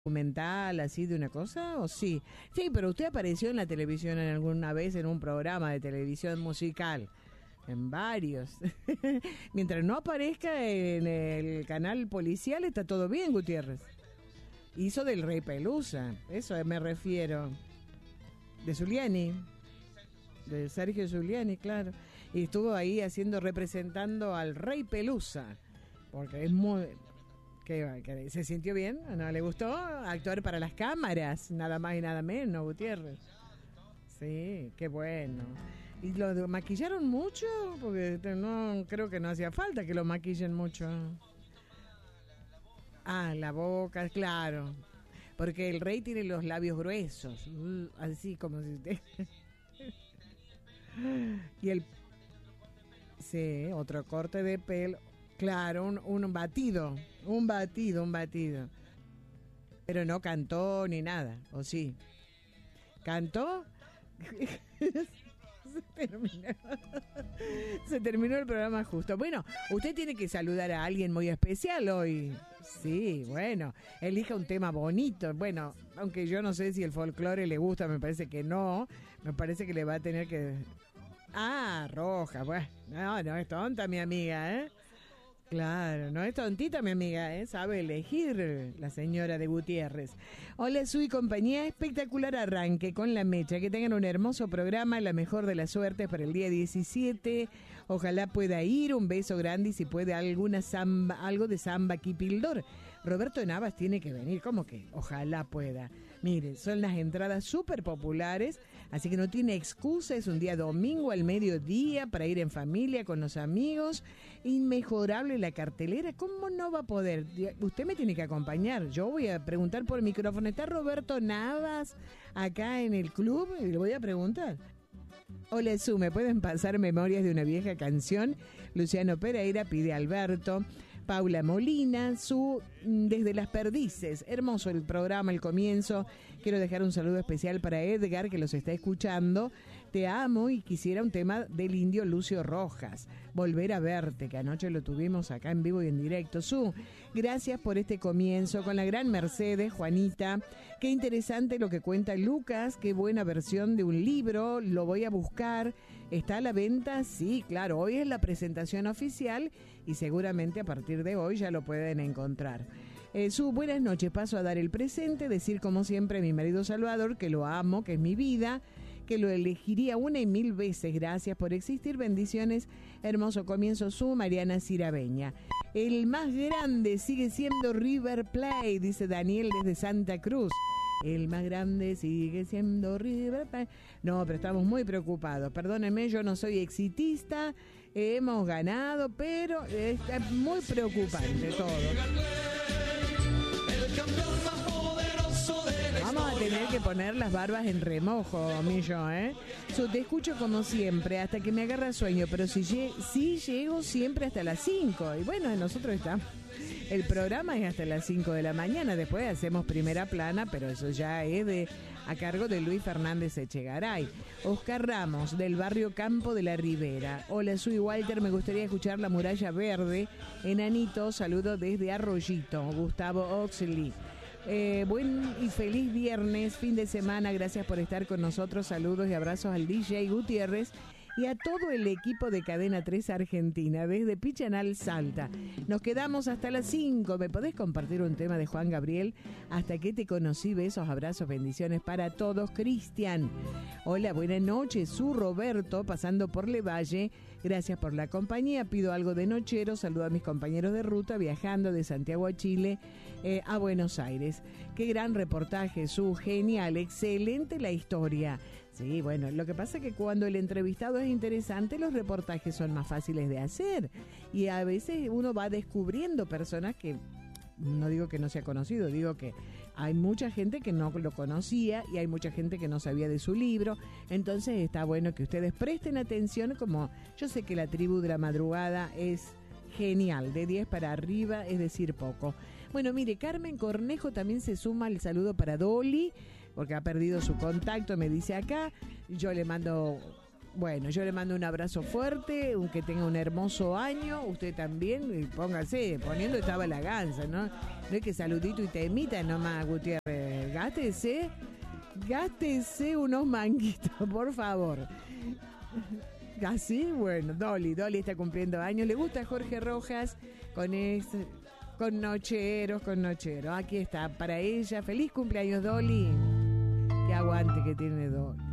documental así de una cosa o sí? Sí, pero usted apareció en la televisión en alguna vez en un programa de televisión musical, en varios. Mientras no aparezca en el canal policial está todo bien, Gutiérrez. Hizo del Rey Pelusa, eso me refiero. De Zuliani, de Sergio Zuliani, claro. Y estuvo ahí representando al Rey Pelusa, porque es muy... ¿Qué, se sintió bien? ¿No le gustó actuar para las cámaras? Nada más y nada menos, Gutiérrez. Sí, qué bueno. ¿Y lo maquillaron mucho? Porque no creo que no hacía falta que lo maquillen mucho. Ah, la boca, claro. Porque el rey tiene los labios gruesos, así como si usted... Y el... Sí, otro corte de pelo. Claro, un batido. Pero no cantó ni nada, ¿o sí? ¿Cantó? Se terminó el programa justo. Bueno, usted tiene que saludar a alguien muy especial hoy. Sí, bueno, elija un tema bonito. Bueno, aunque yo no sé si el folclore le gusta, me parece que no. Me parece que le va a tener que... Ah, Roja, bueno. No es tonta mi amiga, ¿eh? Claro, no es tontita mi amiga, ¿eh? Sabe elegir la señora de Gutiérrez. Hola, Sui compañía, espectacular arranque con la mecha. Que tengan un hermoso programa, la mejor de las suertes para el día 17. Ojalá pueda ir, un beso grande y si puede alguna samba, algo de samba Kipildor. Roberto Navas tiene que venir, ¿cómo que? Ojalá pueda. Mire, son las entradas súper populares, así que no tiene excusa, es un día domingo al mediodía para ir en familia con los amigos. Inmejorable la cartelera, ¿cómo no va a poder? Usted me tiene que acompañar, yo voy a preguntar por micrófono. ¿Está Roberto Navas acá en el club? Y le voy a preguntar. Hola, Su, ¿me pueden pasar memorias de una vieja canción? Luciano Pereira pide a Alberto. Paula Molina, desde Las Perdices. Hermoso el programa, el comienzo. Quiero dejar un saludo especial para Edgar, que los está escuchando. Te amo y quisiera un tema del indio Lucio Rojas. Volver a verte, que anoche lo tuvimos acá en vivo y en directo. Gracias por este comienzo con la gran Mercedes, Juanita. Qué interesante lo que cuenta Lucas. Qué buena versión de un libro. Lo voy a buscar. ¿Está a la venta? Sí, claro. Hoy es la presentación oficial y seguramente a partir de hoy ya lo pueden encontrar. Buenas noches. Paso a dar el presente, decir como siempre a mi marido Salvador que lo amo, que es mi vida, que lo elegiría 1,000 veces. Gracias por existir. Bendiciones. Hermoso comienzo. Mariana Cirabeña. El más grande sigue siendo River Plate, dice Daniel desde Santa Cruz. El más grande sigue siendo River Plate. No, pero estamos muy preocupados. Perdónenme, yo no soy exitista. Hemos ganado, pero está muy preocupante todo. Vamos a tener que poner las barbas en remojo, Millo, ¿eh? Te escucho como siempre, hasta que me agarra sueño, pero sí llego siempre hasta las 5. Y bueno, nosotros estamos... El programa es hasta las 5 de la mañana, después hacemos primera plana, pero eso ya es a cargo de Luis Fernández Echegaray. Oscar Ramos, del barrio Campo de la Ribera. Hola, soy Walter, me gustaría escuchar La Muralla Verde. Enanito, saludo desde Arroyito. Gustavo Oxley. Buen y feliz viernes, fin de semana, gracias por estar con nosotros. Saludos y abrazos al DJ Gutiérrez y a todo el equipo de Cadena 3 Argentina, desde Pichanal, Salta. Nos quedamos hasta las 5. ¿Me podés compartir un tema de Juan Gabriel? Hasta que te conocí, besos, abrazos, bendiciones para todos. Cristian. Hola, buenas noches. Roberto, pasando por Levalle. Gracias por la compañía. Pido algo de nochero. Saludo a mis compañeros de ruta viajando de Santiago a Chile a Buenos Aires. Qué gran reportaje, genial, excelente la historia. Sí, bueno, lo que pasa es que cuando el entrevistado es interesante, los reportajes son más fáciles de hacer. Y a veces uno va descubriendo personas que, no digo que no sea conocido, digo que hay mucha gente que no lo conocía y hay mucha gente que no sabía de su libro. Entonces está bueno que ustedes presten atención, como yo sé que la tribu de la madrugada es genial, de 10 para arriba, es decir, poco. Bueno, mire, Carmen Cornejo también se suma al saludo para Dolly, porque ha perdido su contacto, me dice acá. Yo le mando Bueno, yo le mando un abrazo fuerte, que tenga un hermoso año. Usted también, y póngase, poniendo estaba la ganza, ¿no? No es que saludito y temita nomás, Gutiérrez. Gástese unos manguitos, por favor. Así, bueno, Dolly está cumpliendo años. ¿Le gusta Jorge Rojas? Con Nocheros. Aquí está, para ella. Feliz cumpleaños, Dolly. Qué aguante que tiene Dolly.